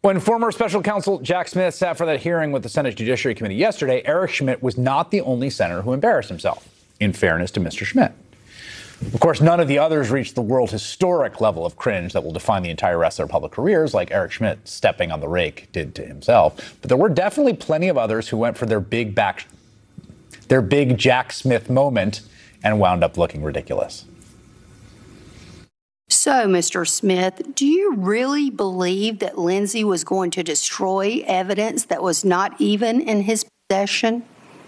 When former special counsel Jack Smith sat for that hearing with the Senate Judiciary Committee yesterday, Eric Schmidt was not the only senator who embarrassed himself, in fairness to Mr. Schmidt. Of course, none of the others reached the world historic level of cringe that will define the entire rest of their public careers, like Eric Schmidt stepping on the rake did to himself. But there were definitely plenty of others who went for their big Jack Smith moment and wound up looking ridiculous. So, Mr. Smith, do you really believe that Lindsay was going to destroy evidence that was not even in his possession?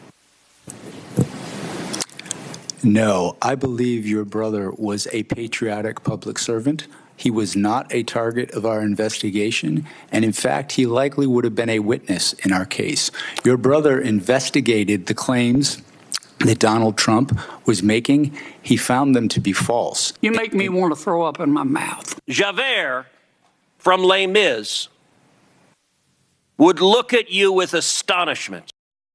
No, I believe your brother was a patriotic public servant. He was not a target of our investigation, and in fact, he likely would have been a witness in our case. Your brother investigated the claims that Donald Trump was making. He found them to be false. You make me want to throw up in my mouth. Javert from Les Mis would look at you with astonishment.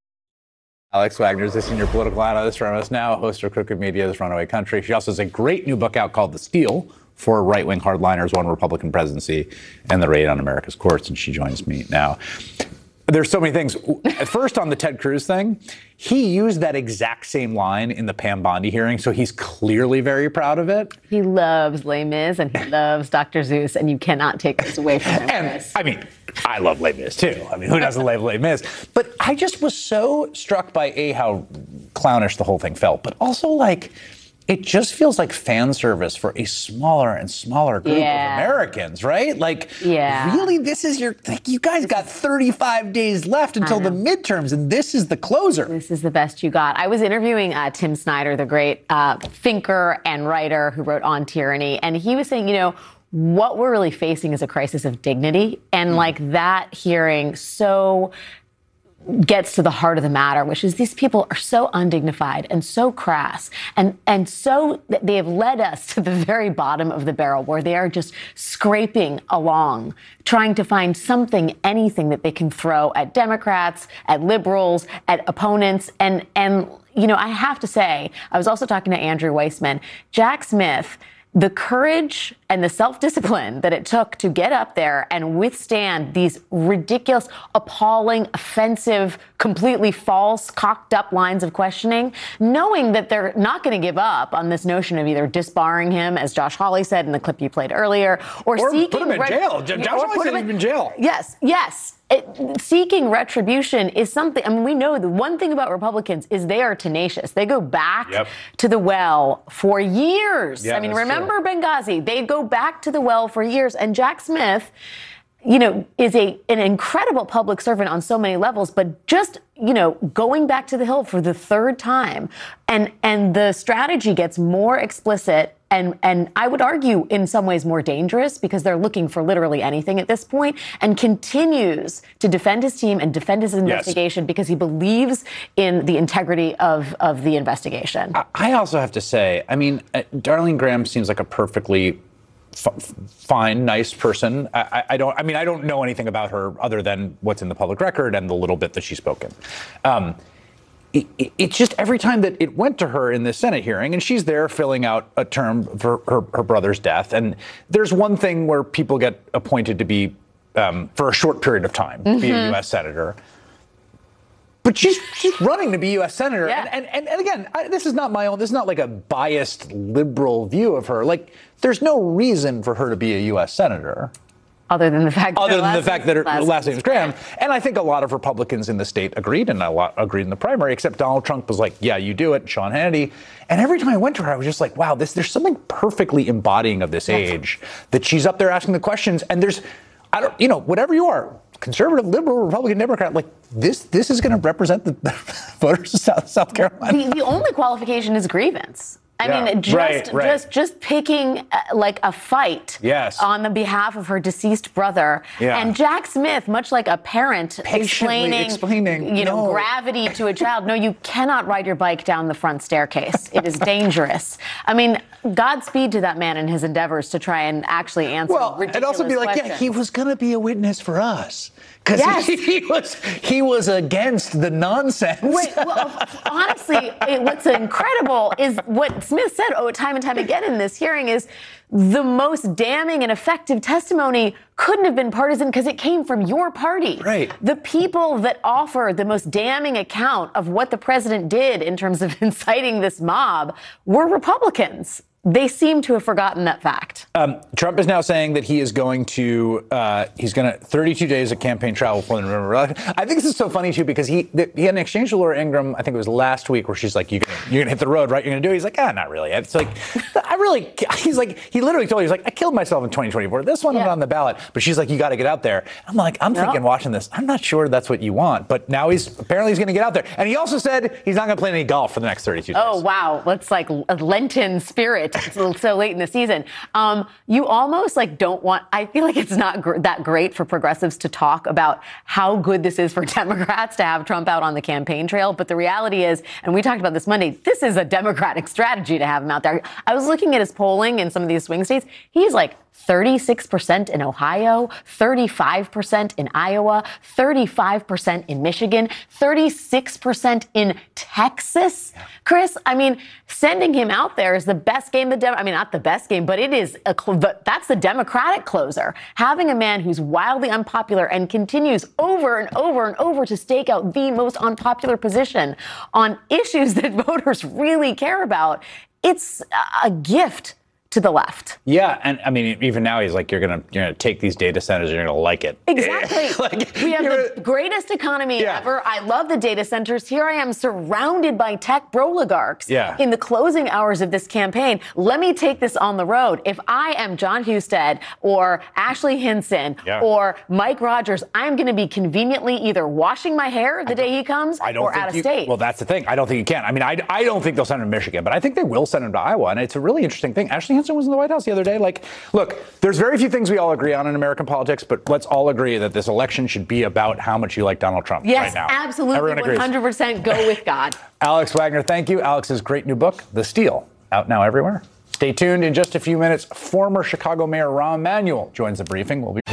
Alex Wagner is a senior political analyst for MS Now, host of Crooked Media's Runaway Country. She also has a great new book out called The Steal, Four Right-Wing Hardliners, One Republican Presidency, and the Raid on America's Courts, and she joins me now. There's so many things. At first, on the Ted Cruz thing, he used that exact same line in the Pam Bondi hearing, so he's clearly very proud of it. He loves Les Mis and he loves Dr. Zeus, and you cannot take this away from him. And, I mean, I love Les Mis, too. I mean, who doesn't love Les Mis? But I just was so struck by, A, how clownish the whole thing felt, but also, like, it just feels like fan service for a smaller and smaller group of Americans, right? Like, really, this is you guys got 35 days left until the midterms, and this is the closer. This is the best you got. I was interviewing Tim Snyder, the great thinker and writer who wrote On Tyranny, and he was saying, what we're really facing is a crisis of dignity, and like that hearing so gets to the heart of the matter, which is these people are so undignified and so crass and so they have led us to the very bottom of the barrel where they are just scraping along, trying to find something, anything that they can throw at Democrats, at liberals, at opponents. And I have to say, I was also talking to Andrew Weissman, Jack Smith, the courage and the self-discipline that it took to get up there and withstand these ridiculous, appalling, offensive, completely false, cocked up lines of questioning, knowing that they're not going to give up on this notion of either disbarring him, as Josh Hawley said in the clip you played earlier, or seeking put him in jail. Josh Hawley said he's in jail. Yes. Seeking retribution is something. I mean, we know the one thing about Republicans is they are tenacious. They go back to the well for years. Yeah, I mean, remember Benghazi? They go back to the well for years. And Jack Smith, is an incredible public servant on so many levels, but just, going back to the Hill for the third time. And the strategy gets more explicit and I would argue in some ways more dangerous because they're looking for literally anything at this point, and continues to defend his team and defend his investigation because he believes in the integrity of the investigation. I also have to say, I mean, Darlene Graham seems like a perfectly fine, nice person. I don't know anything about her other than what's in the public record and the little bit that she's spoken. It's just every time that it went to her in this Senate hearing, and she's there filling out a term for her brother's death. And there's one thing where people get appointed to be, for a short period of time, be a U.S. senator. But she's running to be U.S. senator. Yeah. And again, this is not like a biased liberal view of her. Like, there's no reason for her to be a U.S. senator. Other than the fact that her last name is Graham. And I think a lot of Republicans in the state agreed, and a lot agreed in the primary, except Donald Trump was like, yeah, you do it, Sean Hannity. And every time I went to her, I was just like, wow, there's something perfectly embodying of this age, that she's up there asking the questions. And there's, whatever you are, conservative, liberal, Republican, Democrat, like this is going to represent the voters of South Carolina. The only qualification is grievance. I mean, just picking like a fight on the behalf of her deceased brother. Yeah. And Jack Smith, much like a parent explaining gravity to a child. No, you cannot ride your bike down the front staircase. It is dangerous. I mean, Godspeed to that man in his endeavors to try and actually answer ridiculous and also be like, questions. he was going to be a witness for us. Because he was against the nonsense. Wait, well, honestly, what's incredible is what Smith said time and time again in this hearing is the most damning and effective testimony couldn't have been partisan because it came from your party. Right. The people that offered the most damning account of what the president did in terms of inciting this mob were Republicans. They seem to have forgotten that fact. Trump is now saying that he is going to 32 days of campaign travel for the November election. I think this is so funny too because he had an exchange with Laura Ingraham. I think it was last week where she's like, "You're gonna hit the road, right? You're gonna do it." He's like, not really." It's like, He's like, he literally told her, he's like, "I killed myself in 2024. This one not on the ballot." But she's like, "You got to get out there." I'm like, thinking watching this, I'm not sure that's what you want. But now he's going to get out there, and he also said he's not going to play any golf for the next 32 days. Oh wow, that's like a Lenten spirit. It's so late in the season. You almost don't want, I feel like it's not that great for progressives to talk about how good this is for Democrats to have Trump out on the campaign trail. But the reality is, and we talked about this Monday, this is a Democratic strategy to have him out there. I was looking at his polling in some of these swing states. He's 36% in Ohio, 35% in Iowa, 35% in Michigan, 36% in Texas. Chris, sending him out there is the best game. Not the best game, but it is that's the Democratic closer. Having a man who's wildly unpopular and continues over and over and over to stake out the most unpopular position on issues that voters really care about, it's a gift to the left. Yeah, and even now he's like, you're gonna take these data centers and you're gonna like it. Exactly. We have the greatest economy ever. I love the data centers. Here I am surrounded by tech oligarchs in the closing hours of this campaign. Let me take this on the road. If I am John Husted or Ashley Hinson or Mike Rogers, I'm going to be conveniently either washing my hair the day he comes or out of state. Well, that's the thing. I don't think you can. I don't think they'll send him to Michigan, but I think they will send him to Iowa, and it's a really interesting thing. Ashley Hinson was in the White House the other day. Look, there's very few things we all agree on in American politics, but let's all agree that this election should be about how much you like Donald Trump right now. Yes, absolutely. 100% go with God. Alex Wagner, thank you. Alex's great new book, The Steal, out now everywhere. Stay tuned. In just a few minutes, former Chicago Mayor Rahm Emanuel joins the briefing. We'll be